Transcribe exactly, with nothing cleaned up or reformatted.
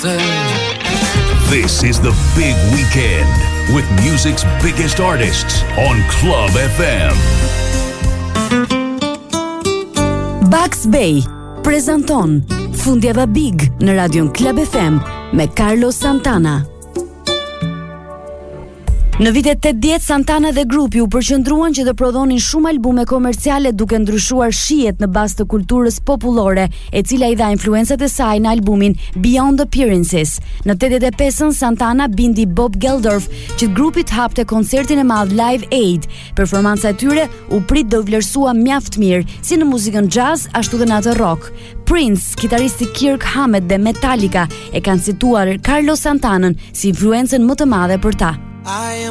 te. This is the big weekend with music's biggest artists on Club F M. Bugs Bay prezanton Fundjava Big në radion Club F M me Carlos Santana. Në vitet tetëdhjetë Santana dhe grupi u përqendruan që të prodhonin shumë albume komerciale duke ndryshuar shihet në bazë të kulturës popullore, e cila i dha influencat e saj në albumin Beyond Appearances. Në tetëdhjetë e pesën Santana bindi Bob Geldof që grupi të hapte koncertin e madh Live Aid. Performanca e tyre u prit do vlerësua mjaft mirë, si në muzikën jazz ashtu dhe në atë rock. Prince, kitaristi Kirk Hammett dhe Metallica e kanë cituar Carlos Santanën si influencën më të madhe për ta.